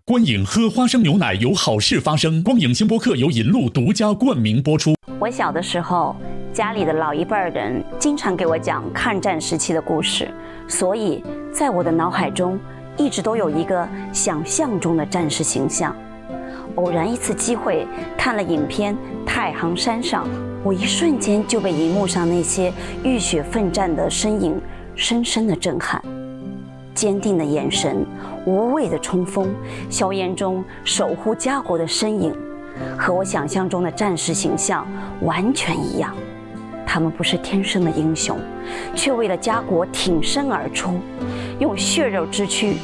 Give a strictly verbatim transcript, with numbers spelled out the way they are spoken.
观影喝花生牛奶有好事发生。光影星播客由银鹿独家冠名播出。 我小的时候，家里的老一辈人经常给我讲抗战时期的故事，所以在我的脑海中一直都有一个想象中的战士形象。偶然一次机会看了影片《太行山上》，我一瞬间就被荧幕上那些浴血奋战的身影深深的震撼。坚定的眼神，无畏的冲锋，硝烟中守护家国的身影，和我想象中的战士形象完全一样。他们不是天生的英雄，却为了家国挺身而出，用血肉之躯